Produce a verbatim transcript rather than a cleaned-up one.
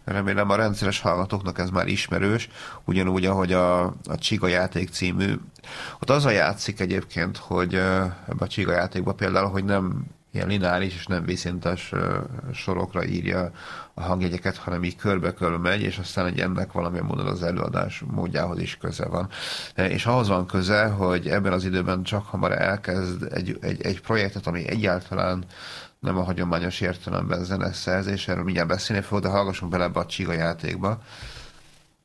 Remélem a rendszeres hallgatóknak ez már ismerős, ugyanúgy, ahogy a, a Csiga játék című. Ott az a játszik egyébként, hogy ebbe a Csiga játékban például, hogy nem ilyen lineáris és nem vízszintes sorokra írja a hangjegyeket, hanem így körbe-körbe megy, és aztán egy ennek valamilyen módon az előadás módjához is köze van. És ahhoz van köze, hogy ebben az időben csak hamar elkezd egy, egy, egy projektet, ami egyáltalán nem a hagyományos értelemben zeneszerzés, erről mindjárt beszélni fog, de hallgassunk bele ebbe a Csiga játékba.